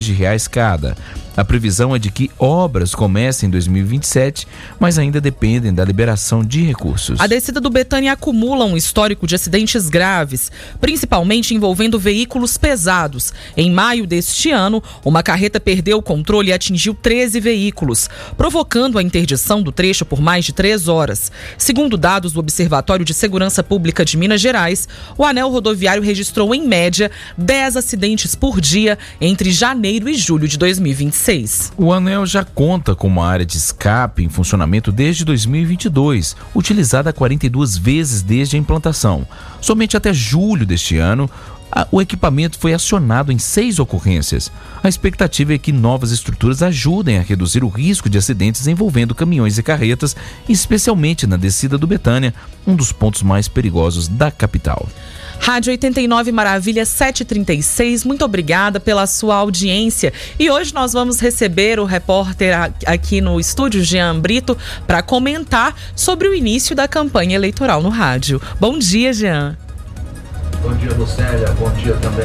milhões cada. A previsão é de que obras comecem em 2027, mas ainda dependem da liberação de recursos. A descida do Betânia acumula um histórico de acidentes graves, principalmente envolvendo veículos pesados. Em maio deste ano, uma carreta perdeu o controle e atingiu 13 veículos, provocando a interdição do trecho por mais de 3 horas. Segundo dados do Observatório de Segurança Pública de Minas Gerais, o anel rodoviário registrou, em média, 10 acidentes por dia entre janeiro e julho de 2026. O anel já conta com uma área de escape em funcionamento desde 2022, utilizada 42 vezes desde a implantação. Somente até julho deste ano, o equipamento foi acionado em 6 ocorrências. A expectativa é que novas estruturas ajudem a reduzir o risco de acidentes envolvendo caminhões e carretas, especialmente na descida do Betânia, um dos pontos mais perigosos da capital. Rádio 89 Maravilha 736, muito obrigada pela sua audiência. E hoje nós vamos receber o repórter aqui no estúdio, Jean Brito, para comentar sobre o início da campanha eleitoral no rádio. Bom dia, Jean. Bom dia, Lucélia. Bom dia também.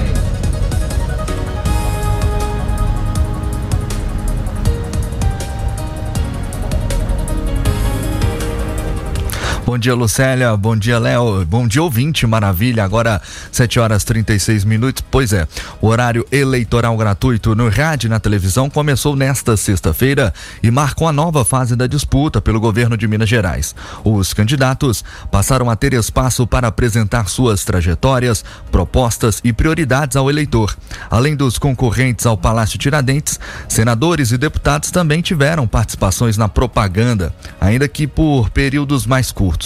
Bom dia, Lucélia. Bom dia, Léo. Bom dia, ouvinte. Maravilha. Agora, 7h36. Pois é, o horário eleitoral gratuito no rádio e na televisão começou nesta sexta-feira e marcou a nova fase da disputa pelo governo de Minas Gerais. Os candidatos passaram a ter espaço para apresentar suas trajetórias, propostas e prioridades ao eleitor. Além dos concorrentes ao Palácio Tiradentes, senadores e deputados também tiveram participações na propaganda, ainda que por períodos mais curtos.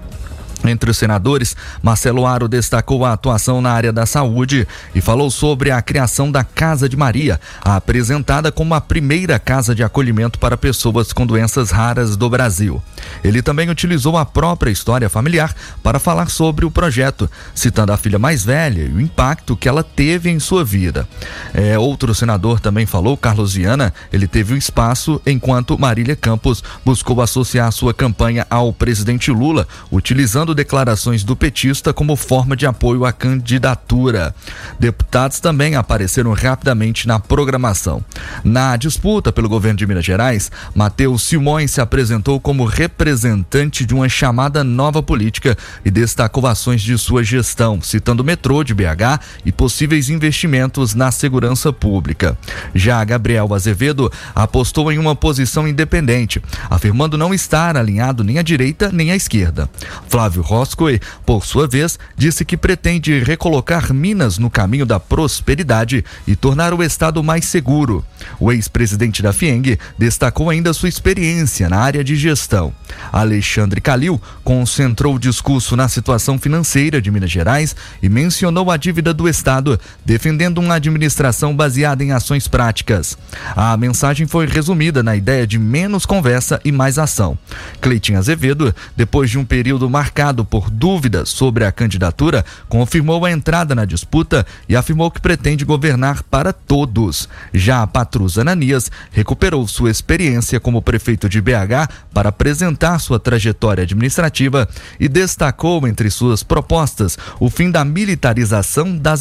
Entre os senadores, Marcelo Aro destacou a atuação na área da saúde e falou sobre a criação da Casa de Maria, apresentada como a primeira casa de acolhimento para pessoas com doenças raras do Brasil. Ele também utilizou a própria história familiar para falar sobre o projeto, citando a filha mais velha e o impacto que ela teve em sua vida. Outro senador também falou, Carlos Viana, ele teve um espaço enquanto Marília Campos buscou associar sua campanha ao presidente Lula, utilizando declarações do petista como forma de apoio à candidatura. Deputados também apareceram rapidamente na programação. Na disputa pelo governo de Minas Gerais, Matheus Simões se apresentou como representante de uma chamada nova política e destacou ações de sua gestão, citando o metrô de BH e possíveis investimentos na segurança pública. Já Gabriel Azevedo apostou em uma posição independente, afirmando não estar alinhado nem à direita nem à esquerda. Flávio Roscoe, por sua vez, disse que pretende recolocar Minas no caminho da prosperidade e tornar o estado mais seguro. O ex-presidente da FIENG destacou ainda sua experiência na área de gestão. Alexandre Calil concentrou o discurso na situação financeira de Minas Gerais e mencionou a dívida do estado, defendendo uma administração baseada em ações práticas. A mensagem foi resumida na ideia de menos conversa e mais ação. Cleitinho Azevedo, depois de um período marcado por dúvidas sobre a candidatura, confirmou a entrada na disputa e afirmou que pretende governar para todos. Já a Patrus Ananias recuperou sua experiência como prefeito de BH para apresentar sua trajetória administrativa e destacou entre suas propostas o fim da militarização das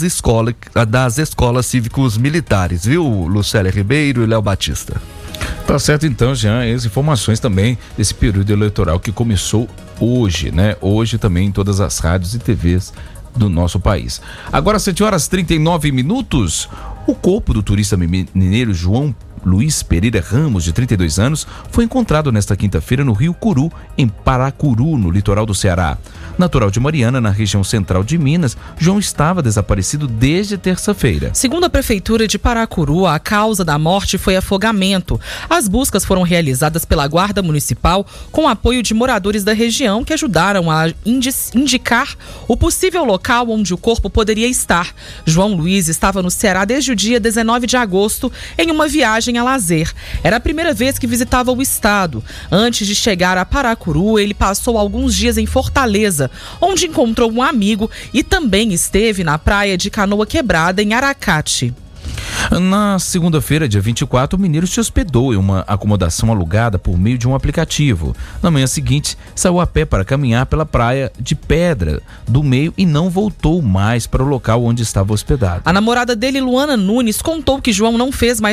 escolas cívicos militares, viu, Lucélia Ribeiro e Léo Batista? Tá certo então, Jean, as informações também desse período eleitoral que começou hoje, né? Hoje também em todas as rádios e TVs do nosso país. Agora 7h39, o corpo do turista mineiro João Luiz Pereira Ramos, de 32 anos, foi encontrado nesta quinta-feira no Rio Curu, em Paracuru, no litoral do Ceará. Natural de Mariana, na região central de Minas, João estava desaparecido desde terça-feira. Segundo a Prefeitura de Paracuru, a causa da morte foi afogamento. As buscas foram realizadas pela Guarda Municipal com apoio de moradores da região que ajudaram a indicar o possível local onde o corpo poderia estar. João Luiz estava no Ceará desde o dia 19 de agosto em uma viagem a lazer. Era a primeira vez que visitava o estado. Antes de chegar a Paracuru, ele passou alguns dias em Fortaleza, onde encontrou um amigo e também esteve na praia de Canoa Quebrada, em Aracate. Na segunda-feira, dia 24, o mineiro se hospedou em uma acomodação alugada por meio de um aplicativo. Na manhã seguinte, saiu a pé para caminhar pela praia de Pedra do Meio e não voltou mais para o local onde estava hospedado. A namorada dele, Luana Nunes, contou que João não fez mais